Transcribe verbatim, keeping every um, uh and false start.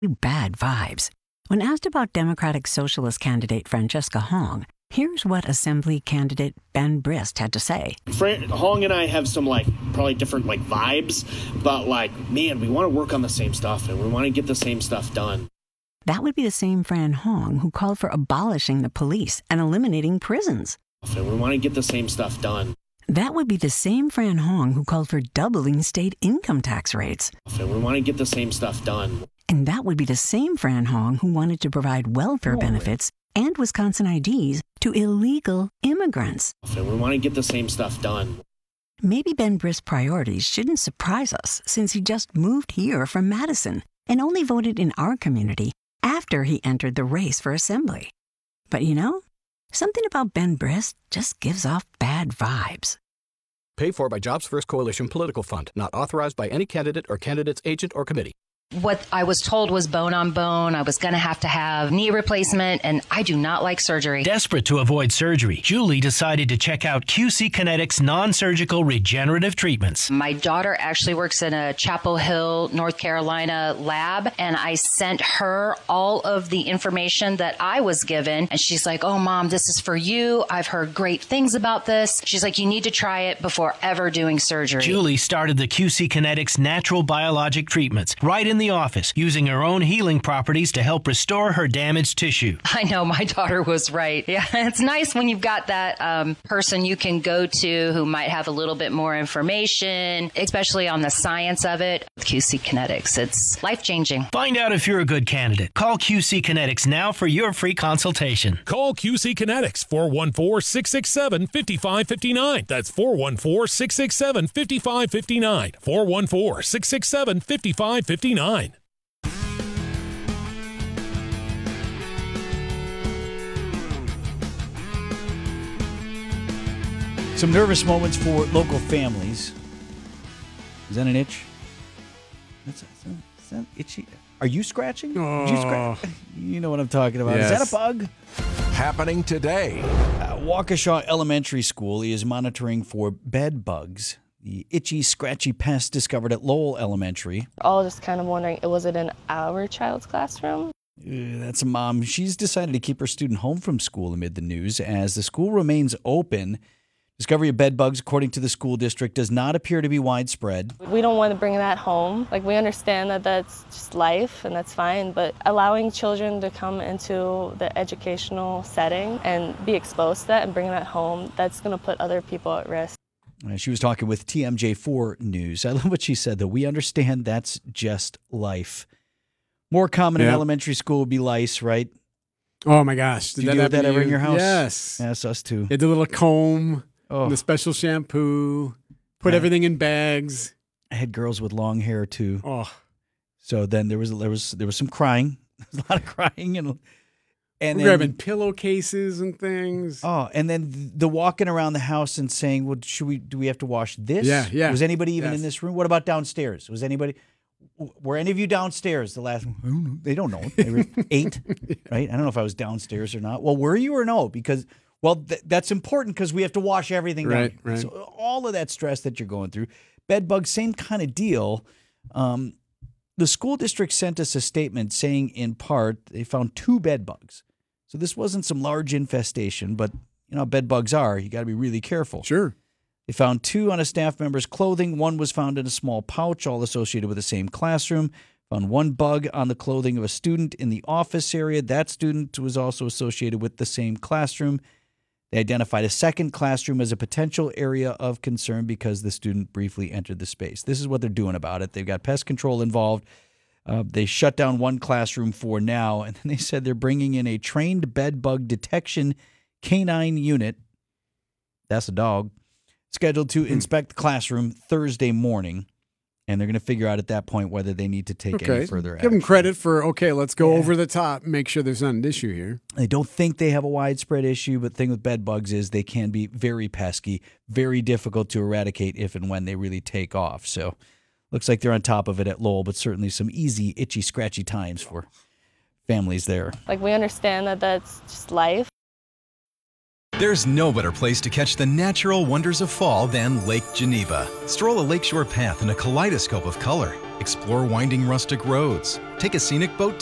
bad vibes. When asked about Democratic Socialist candidate Francesca Hong, here's what Assembly candidate Ben Brist had to say. Fran- Hong and I have some, like, probably different, like, vibes, but, like, man, we want to work on the same stuff, and we want to get the same stuff done. That would be the same Fran Hong who called for abolishing the police and eliminating prisons. And we want to get the same stuff done. That would be the same Fran Hong who called for doubling state income tax rates. And we want to get the same stuff done. And that would be the same Fran Hong who wanted to provide welfare benefits and Wisconsin I Ds to illegal immigrants. And we want to get the same stuff done. Maybe Ben Brist's priorities shouldn't surprise us since he just moved here from Madison and only voted in our community after he entered the race for Assembly. But you know, something about Ben Brist just gives off bad vibes. Paid for by Jobs First Coalition Political Fund. Not authorized by any candidate or candidate's agent or committee. What I was told was bone on bone. I was going to have to have knee replacement, and I do not like surgery. Desperate to avoid surgery, Julie decided to check out Q C Kinetics non-surgical regenerative treatments. My daughter actually works in a Chapel Hill, North Carolina lab, and I sent her all of the information that I was given. And she's like, oh, Mom, this is for you. I've heard great things about this. She's like, you need to try it before ever doing surgery. Julie started the Q C Kinetics natural biologic treatments right in the office, using her own healing properties to help restore her damaged tissue. I know, my daughter was right. Yeah, it's nice when you've got that um, person you can go to who might have a little bit more information, especially on the science of it. Q C Kinetics, it's life-changing. Find out if you're a good candidate. Call Q C Kinetics now for your free consultation. Call Q C Kinetics, four one four, six six seven, five five five nine. That's four one four, six six seven, five five five nine. four one four, six six seven, five five five nine. Some nervous moments for local families. Is that an itch? That's, is that itchy? Are you scratching? Oh. Did you scratch? You know what I'm talking about. Yes. Is that a bug? Happening today. Uh, Waukesha Elementary School is monitoring for bed bugs. The itchy, scratchy pest discovered at Lowell Elementary. All just kind of wondering, was it in our child's classroom? Uh, that's a mom. She's decided to keep her student home from school amid the news as the school remains open. Discovery of bed bugs, according to the school district, does not appear to be widespread. We don't want to bring that home. Like, we understand that that's just life and that's fine, but allowing children to come into the educational setting and be exposed to that and bring that home, that's going to put other people at risk. Uh, She was talking with T M J four News. I love what she said, though. We understand that's just life. More common in Yep. elementary school would be lice, right? Oh, my gosh. Did you deal with that happen to ever in you? your house? Yes. Yes, us too. Get the little comb, Oh. the special shampoo, put Yeah. everything in bags. I had girls with long hair, too. Oh, So then there was there was there was some crying, a lot of crying, and and we're then, grabbing pillowcases and things. oh, and then the walking around the house and saying, "Well, should we? Do we have to wash this? Yeah, yeah. Was anybody even Yes. in this room? What about downstairs? Was anybody? Were any of you downstairs the last? I don't know. They don't know. They were eight, right? I don't know if I was downstairs or not. Well, were you or no? Because well, th- that's important because we have to wash everything down. Right, right. So all of that stress that you're going through, bed bugs, same kind of deal. Um, the school district sent us a statement saying, in part, they found two bed bugs. So this wasn't some large infestation, but you know how bed bugs are. You got to be really careful. Sure. They found two on a staff member's clothing. One was found in a small pouch, all associated with the same classroom. Found one bug on the clothing of a student in the office area. That student was also associated with the same classroom. They identified a second classroom as a potential area of concern because the student briefly entered the space. This is what they're doing about it. They've got pest control involved. Uh, they shut down one classroom for now, and then they said they're bringing in a trained bed bug detection canine unit. That's a dog. Scheduled to inspect the classroom Thursday morning, and they're going to figure out at that point whether they need to take Okay. any further Give action. them credit for, okay, let's go Yeah. over the top, make sure there's not an issue here. They don't think they have a widespread issue, but the thing with bed bugs is they can be very pesky, very difficult to eradicate if and when they really take off. So looks like they're on top of it at Lowell, but certainly some easy, itchy, scratchy times for families there. Like, we understand that that's just life. There's no better place to catch the natural wonders of fall than Lake Geneva. Stroll a lakeshore path in a kaleidoscope of color. Explore winding rustic roads. Take a scenic boat